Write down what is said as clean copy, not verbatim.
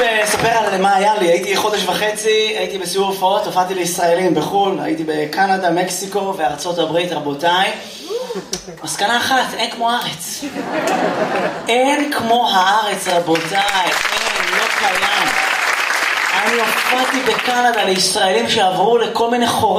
אספר על מה היה לי. הייתי חודש וחצי, הייתי בסיור הופעות, הופעתי לישראלים בחול, הייתי בקנדה, מקסיקו וארצות הברית, רבותיי. מסקנה אחת, אין כמו הארץ. אין כמו הארץ, רבותיי. אין, לא קיים. אני הופעתי בקנדה לישראלים שעברו לכל מיני חורי